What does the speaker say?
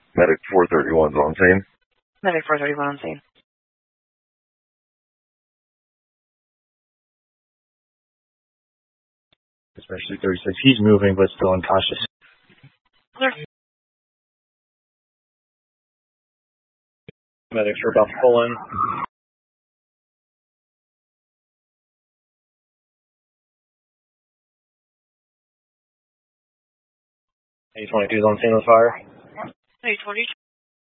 Medic 431's on scene. Medic 431 on scene. Especially 36. He's moving, but still unconscious. Clear. Medics are about to pull in. A22's on scene of fire. A22